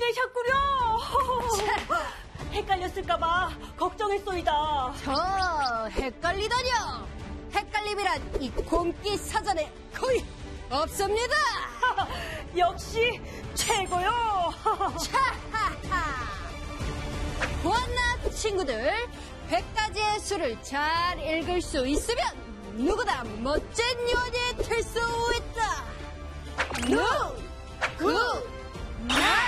되셨구려. 헷갈렸을까봐 걱정했소이다. 저 헷갈리다뇨. 헷갈림이란 이 공기 사전에 거의 없습니다. 역시 최고요. 차하하. 보았나 친구들, 100가지의 수를 잘 읽을 수 있으면 누구나 멋진 요원이 될 수 있다. 누구나.